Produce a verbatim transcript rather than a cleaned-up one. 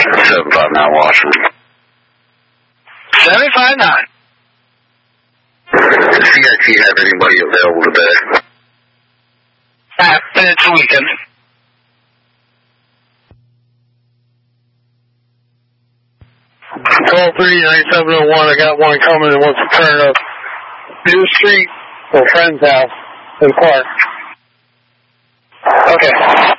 seven five nine Washington. seven five nine. Does C I T have anybody available today? Uh, it's a weekend. Call three nine seven oh one. I got one coming and wants to turn up New Street or friend's house in the park. Okay.